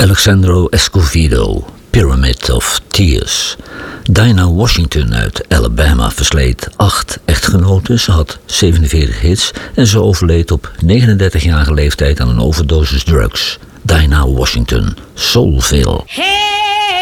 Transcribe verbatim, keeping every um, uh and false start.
Alexandro Escovedo, Pyramid of Tears. Dinah Washington uit Alabama versleed acht echtgenoten. Ze had zevenenveertig hits en ze overleed op negenendertigjarige leeftijd aan een overdosis drugs. Dinah Washington, Soulville. Hey!